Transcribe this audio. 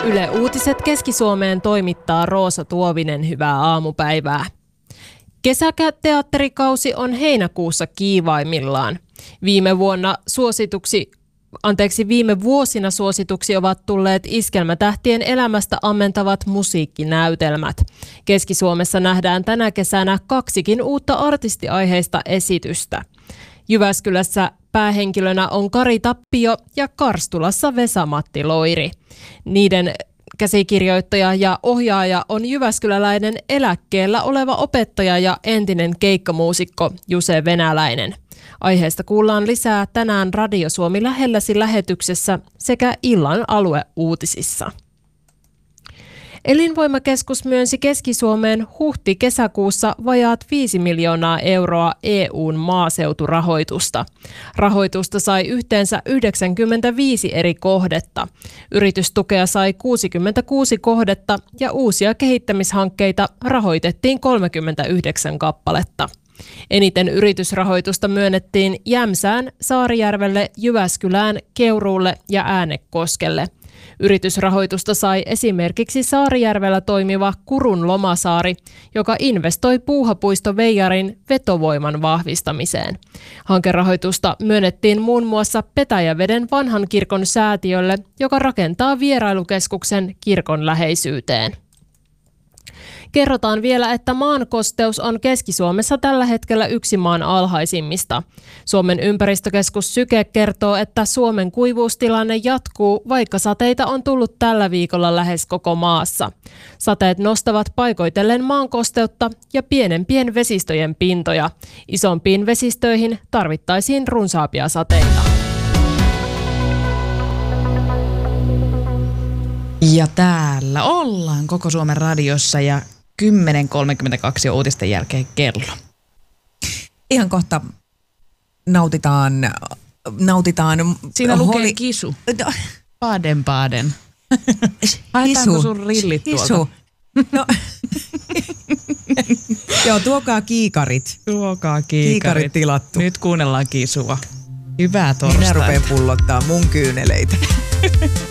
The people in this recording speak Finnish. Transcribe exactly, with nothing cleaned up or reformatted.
Yle Uutiset Keski-Suomeen toimittaa Roosa Tuovinen. Hyvää aamupäivää. Kesäteatterikausi on heinäkuussa kiivaimmillaan. Viime vuonna suosituksi, anteeksi, viime vuosina suosituksi ovat tulleet iskelmätähtien elämästä ammentavat musiikkinäytelmät. Keski-Suomessa nähdään tänä kesänä kaksikin uutta artistiaiheista esitystä. Jyväskylässä päähenkilönä on Kari Tappio ja Karstulassa Vesa-Matti Loiri. Niiden käsikirjoittaja ja ohjaaja on jyväskyläläinen eläkkeellä oleva opettaja ja entinen keikkamuusikko Juse Venäläinen. Aiheesta kuullaan lisää tänään Radio Suomi lähelläsi lähetyksessä sekä illan alueuutisissa. Elinvoimakeskus myönsi Keski-Suomeen huhti-kesäkuussa vajaat viisi miljoonaa euroa E U:n maaseuturahoitusta. Rahoitusta sai yhteensä yhdeksänkymmentäviisi eri kohdetta. Yritystukea sai kuusikymmentäkuusi kohdetta ja uusia kehittämishankkeita rahoitettiin kolmekymmentäyhdeksän kappaletta. Eniten yritysrahoitusta myönnettiin Jämsään, Saarijärvelle, Jyväskylään, Keuruulle ja Äänekoskelle. Yritysrahoitusta sai esimerkiksi Saarijärvellä toimiva Kurun Lomasaari, joka investoi Puuhapuisto Veijarin vetovoiman vahvistamiseen. Hankerahoitusta myönnettiin muun muassa Petäjäveden vanhan kirkon säätiölle, joka rakentaa vierailukeskuksen kirkon läheisyyteen. Kerrotaan vielä, että maankosteus on Keski-Suomessa tällä hetkellä yksi maan alhaisimmista. Suomen ympäristökeskus Syke kertoo, että Suomen kuivuustilanne jatkuu, vaikka sateita on tullut tällä viikolla lähes koko maassa. Sateet nostavat paikoitellen maankosteutta ja pienempien vesistöjen pintoja. Isompiin vesistöihin tarvittaisiin runsaampia sateita. Ja täällä ollaan koko Suomen radiossa ja kymmenen kolmekymmentäkaksi uutisten jälkeen kello. Ihan kohta nautitaan, nautitaan. Siinä lukee holi... kisu. Baden Baden. Haetaanko sun rillit tuolta? No. Joo, tuokaa kiikarit. Tuokaa kiikarit. Kiikarit tilattu. Nyt kuunnellaan kisua. Hyvää torstaita. Minä rupean pullottaa mun kyyneleitä.